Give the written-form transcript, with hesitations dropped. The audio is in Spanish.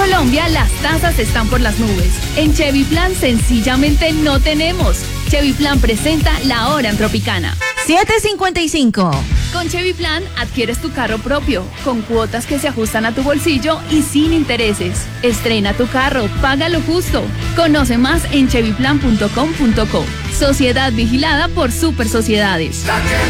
Colombia las tasas están por las nubes. En Chevy Plan sencillamente no tenemos. Chevy Plan presenta La Hora en Tropicana. 7:55. Con Chevy Plan adquieres tu carro propio, con cuotas que se ajustan a tu bolsillo y sin intereses. Estrena tu carro, págalo justo. Conoce más en chevyplan.com.co. Sociedad vigilada por Super Sociedades. La que